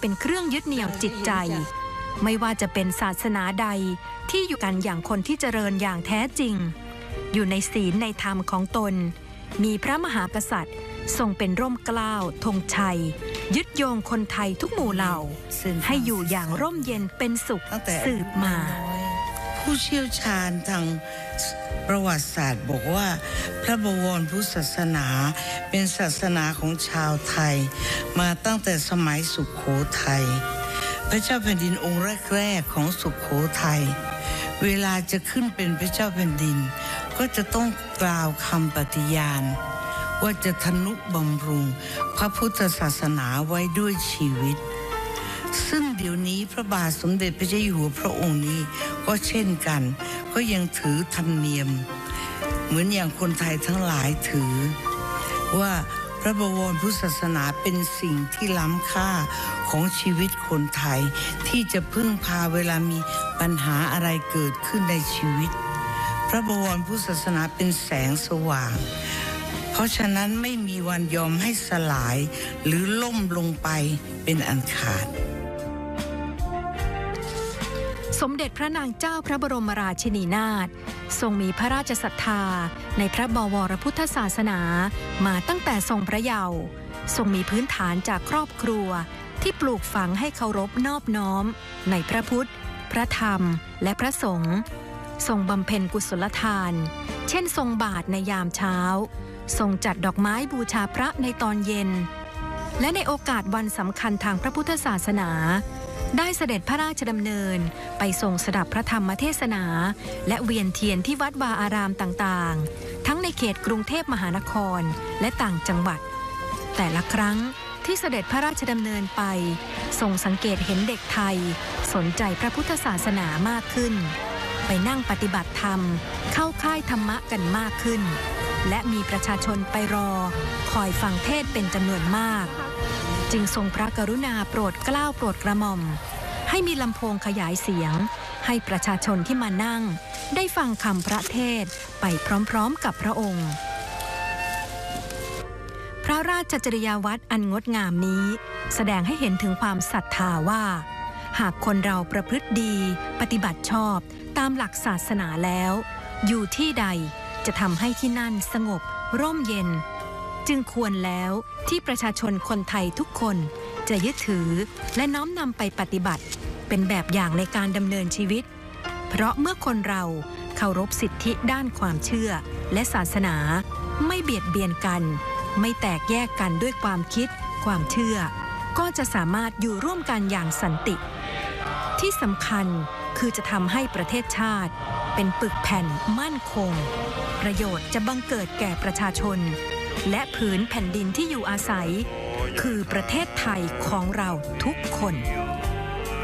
เป็นเครื่องยึดเหนี่ยวจิตใจไม่ว่าจะเป็นศาสนาใดที่อยู่กันอย่างคนที่เจริญอย่างแท้จริงอยู่ในศีลในธรรมของตนมีพระมหากษัตริย์ทรงเป็นร่มเกล้าธงชัยยึดโยงคนไทยทุกหมู่เหล่าให้อยู่อย่างร่มเย็นเป็นสุขสืบมาผู้เชี่ยวชาญทางประวัติศาสตร์บอกว่าพระบวรพุทธศาสนาเป็นศาสนาของชาวไทยมาตั้งแต่สมัยสุโขทัยพระเจ้าแผ่นดินองค์แรกๆของสุโขทัยเวลาจะขึ้นเป็นพระเจ้าแผ่นดินก็จะต้องกล่าวคำปฏิญาณว่าจะทนุบำรุงพระพุทธศาสนาไว้ด้วยชีวิตซึ่งเดี๋ยวนี้พระบาทสมเด็จพระเจ้าอยู่หัวพระองค์นี้ก็เช่นกันก็ยังถือธรรมเนียมเหมือนอย่างคนไทยทั้งหลายถือว่าพระบวรพุทธศาสนาเป็นสิ่งที่ล้ำค่าของชีวิตคนไทยที่จะพึ่งพาเวลามีปัญหาอะไรเกิดขึ้นในชีวิตพระบวรพุทธศาสนาเป็นแสงสว่างเพราะฉะนั้นไม่มีวันยอมให้สลายหรือล่มลงไปเป็นอันขาดสมเด็จพระนางเจ้าพระบรมราชินีนาถทรงมีพระราชศรัทธาในพระบวรพุทธศาสนามาตั้งแต่ทรงพระเยาว์ทรงมีพื้นฐานจากครอบครัวที่ปลูกฝังให้เคารพนอบน้อมในพระพุทธพระธรรมและพระสงฆ์ทรงบำเพ็ญกุศลทานเช่นทรงบาตรในยามเช้าทรงจัดดอกไม้บูชาพระในตอนเย็นและในโอกาสวันสำคัญทางพระพุทธศาสนาได้เสด็จพระราชดำเนินไปทรงสดับพระธรรมเทศนาและเวียนเทียนที่วัดวาอารามต่างๆทั้งในเขตกรุงเทพมหานครและต่างจังหวัดแต่ละครั้งที่เสด็จพระราชดำเนินไปทรงสังเกตเห็นเด็กไทยสนใจพระพุทธศาสนามากขึ้นไปนั่งปฏิบัติธรรมเข้าค่ายธรรมะกันมากขึ้นและมีประชาชนไปรอคอยฟังเทศน์เป็นจำนวนมากจึงทรงพระกรุณาโปรดเกล้าโปรดกระหม่อมให้มีลำโพงขยายเสียงให้ประชาชนที่มานั่งได้ฟังคำพระเทศน์ไปพร้อมๆกับพระองค์พระราชจริยาวัตรอันงดงามนี้แสดงให้เห็นถึงความศรัทธาว่าหากคนเราประพฤติดีปฏิบัติชอบตามหลักศาสนาแล้วอยู่ที่ใดจะทำให้ที่นั่นสงบร่มเย็นจึงควรแล้วที่ประชาชนคนไทยทุกคนจะยึดถือและน้อมนำไปปฏิบัติเป็นแบบอย่างในการดำเนินชีวิตเพราะเมื่อคนเราเคารพสิทธิด้านความเชื่อและศาสนาไม่เบียดเบียนกันไม่แตกแยกกันด้วยความคิดความเชื่อก็จะสามารถอยู่ร่วมกันอย่างสันติที่สำคัญคือจะทำให้ประเทศชาติเป็นปึกแผ่นมั่นคงประโยชน์จะบังเกิดแก่ประชาชนและผืนแผ่นดินที่อยู่อาศัยคือประเทศไทยของเราทุกคน